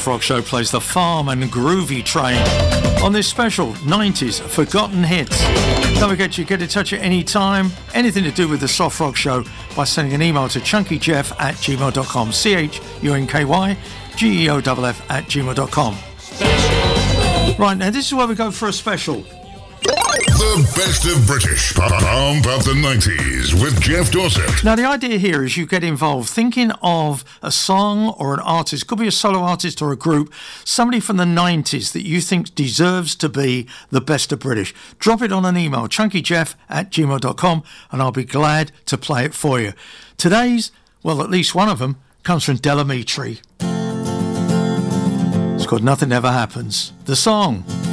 Soft Rock Show plays the Farm and Groovy Train on this special 90s Forgotten Hits. Don't forget you get in touch at any time, anything to do with the Soft Rock Show, by sending an email to chunkyjeff@gmail.com, chunkygeoff@gmail.com. Right, now this is where we go for a special. The best of British pump up the 90s with Jeff Dorset. Now the idea here is you get involved thinking of a song or an artist, could be a solo artist or a group, somebody from the 90s that you think deserves to be the best of British. Drop it on an email, chunkyjeff@gmail.com, and I'll be glad to play it for you. Today's, well, at least one of them, comes from Del Amitri. It's called Nothing Ever Happens. The song.